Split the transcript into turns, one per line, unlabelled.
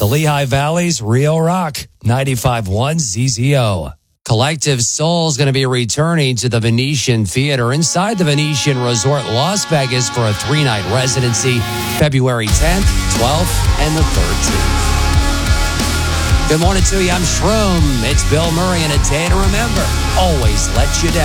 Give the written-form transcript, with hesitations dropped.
The Lehigh Valley's Rio Rock, 95.1 ZZO. Collective Soul is going to be returning to the Venetian Theater inside the Venetian Resort Las Vegas for a 3-night residency, February 10th, 12th, and the 13th. Good morning to you. I'm Shroom. It's Bill Murray and a day to remember. Always let you down.